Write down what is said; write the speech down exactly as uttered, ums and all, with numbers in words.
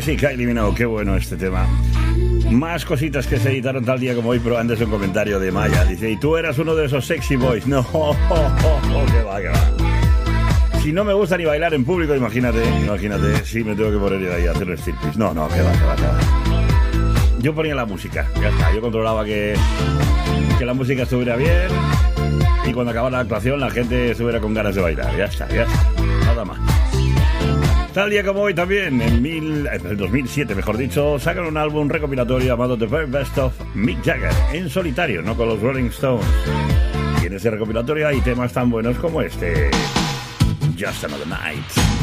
sí, Kylie Minogue, qué bueno este tema. Más cositas que se editaron tal día como hoy, pero antes un comentario de Maya. Dice, ¿y tú eras uno de esos sexy boys? No, oh, oh, oh, que va, que va. Si no me gusta ni bailar en público, imagínate, imagínate, si me tengo que poner ahí a hacer un striptease. No, no, que va, que va, que va. Yo ponía la música, ya está. Yo controlaba que, que la música estuviera bien y cuando acabara la actuación la gente estuviera con ganas de bailar. Ya está, ya está. Nada más. Tal día como hoy también, en, mil, en el dos mil siete, mejor dicho, sacan un álbum recopilatorio llamado The Very Best of Mick Jagger, en solitario, no con los Rolling Stones. Y en ese recopilatorio hay temas tan buenos como este, Just Another Night.